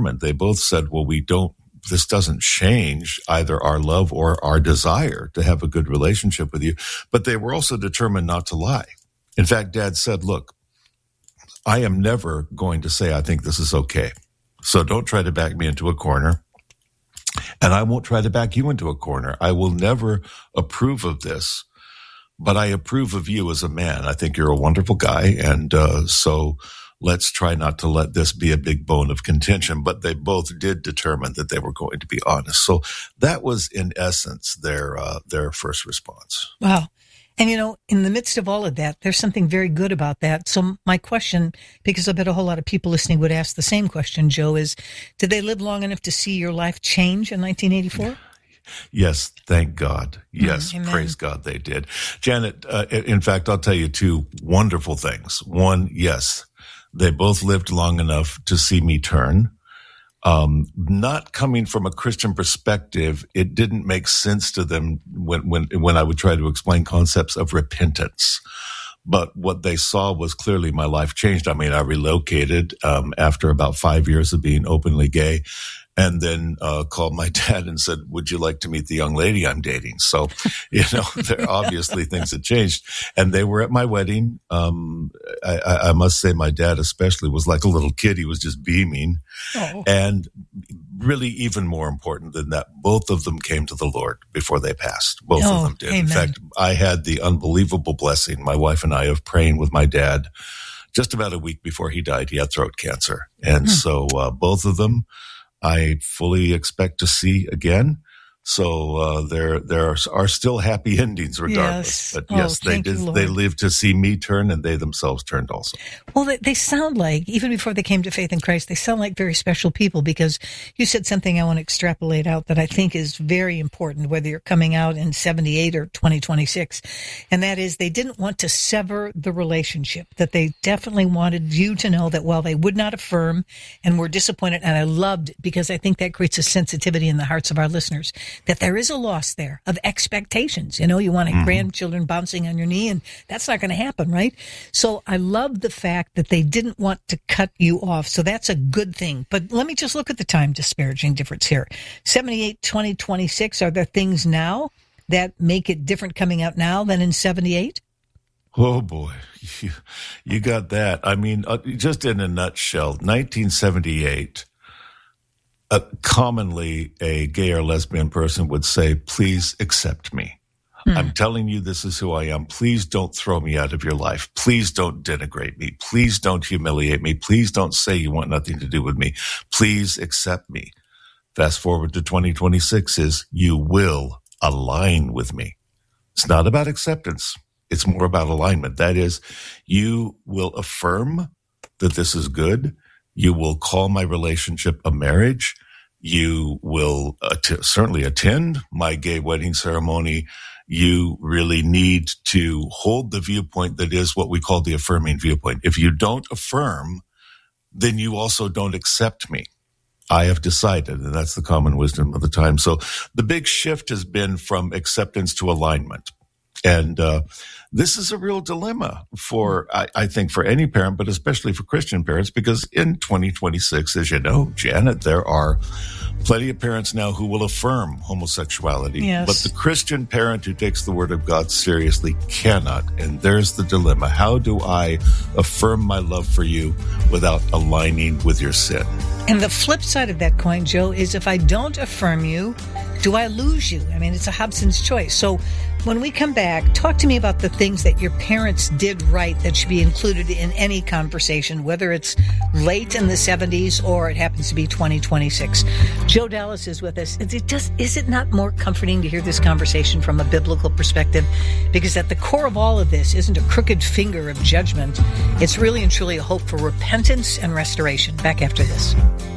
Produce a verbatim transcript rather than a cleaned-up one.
determined. They both said, well, we don't, this doesn't change either our love or our desire to have a good relationship with you. But they were also determined not to lie. In fact, Dad said, look, I am never going to say I think this is okay. So don't try to back me into a corner. And I won't try to back you into a corner. I will never approve of this, but I approve of you as a man. I think you're a wonderful guy. And uh, so let's try not to let this be a big bone of contention. But they both did determine that they were going to be honest. So that was, in essence, their uh, their first response. Wow. And, you know, in the midst of all of that, there's something very good about that. So my question, because I bet a whole lot of people listening would ask the same question, Joe, is, did they live long enough to see your life change in nineteen eighty-four? Yes, thank God. Yes, mm, praise God they did. Janet, uh, in fact, I'll tell you two wonderful things. One, yes, they both lived long enough to see me turn. Um, not coming from a Christian perspective, it didn't make sense to them when, when, when I would try to explain concepts of repentance. But what they saw was clearly my life changed. I mean, I relocated, um, after about five years of being openly gay, and then, uh, called my dad and said, would you like to meet the young lady I'm dating? So, you know, there obviously things had changed, and they were at my wedding. Um, I, I must say my dad especially was like a little kid. He was just beaming. Oh. And really even more important than that, both of them came to the Lord before they passed. Both oh, of them did. Amen. In fact, I had the unbelievable blessing, my wife and I, of praying with my dad just about a week before he died. He had throat cancer. And hmm. so uh, both of them I fully expect to see again. So uh, there, there are, are still happy endings, regardless. Yes. But oh, yes, they did. You, they lived to see me turn, and they themselves turned also. Well, they, they sound like, even before they came to faith in Christ, they sound like very special people. Because you said something I want to extrapolate out that I think is very important, whether you're coming out in seventy-eight or twenty twenty-six, and that is they didn't want to sever the relationship. That they definitely wanted you to know that while they would not affirm and were disappointed, and I loved it because I think that creates a sensitivity in the hearts of our listeners, that there is a loss there of expectations. You know, you want mm-hmm. grandchildren bouncing on your knee, and that's not going to happen, right? So I love the fact that they didn't want to cut you off. So that's a good thing. But let me just look at the time disparaging difference here. seventy-eight, twenty twenty-six, are there things now that make it different coming out now than in seventy-eight? Oh, boy. You, you got that. I mean, uh, just in a nutshell, nineteen seventy-eight, Uh, commonly, a gay or lesbian person would say, please accept me. Hmm. I'm telling you this is who I am. Please don't throw me out of your life. Please don't denigrate me. Please don't humiliate me. Please don't say you want nothing to do with me. Please accept me. Fast forward to twenty twenty-six is, you will align with me. It's not about acceptance. It's more about alignment. That is, you will affirm that this is good. You will call my relationship a marriage. You will att- certainly attend my gay wedding ceremony. You really need to hold the viewpoint that is what we call the affirming viewpoint. If you don't affirm, then you also don't accept me. I have decided, and that's the common wisdom of the time. So the big shift has been from acceptance to alignment. And uh, this is a real dilemma for, I, I think, for any parent, but especially for Christian parents, because in twenty twenty-six, as you know, Janet, there are plenty of parents now who will affirm homosexuality. Yes. But the Christian parent who takes the Word of God seriously cannot. And there's the dilemma. How do I affirm my love for you without aligning with your sin? And the flip side of that coin, Joe, is if I don't affirm you, do I lose you? I mean, it's a Hobson's choice. So when we come back, talk to me about the things that your parents did right that should be included in any conversation, whether it's late in the seventies or it happens to be twenty twenty-six. Joe Dallas is with us. Is it just, is it not more comforting to hear this conversation from a biblical perspective? Because at the core of all of this isn't a crooked finger of judgment. It's really and truly a hope for repentance and restoration. Back after this.